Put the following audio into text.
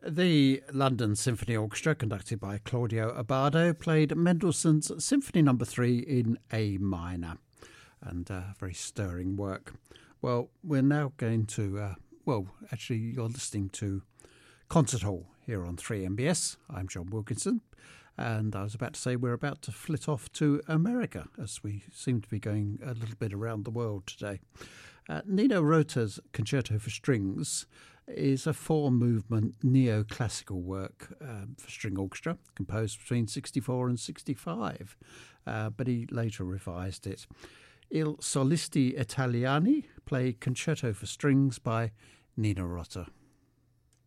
The London Symphony Orchestra, conducted by Claudio Abbado, played Mendelssohn's Symphony No. 3 in A minor, and very stirring work. Well, we're now going to, actually you're listening to Concert Hall here on 3MBS. I'm John Wilkinson, and I was about to say we're about to flit off to America, as we seem to be going a little bit around the world today. Nino Rota's Concerto for Strings is a four-movement neoclassical work for string orchestra, composed between 64 and 65, but he later revised it. Il Solisti Italiani played Concerto for Strings by Nino Rota.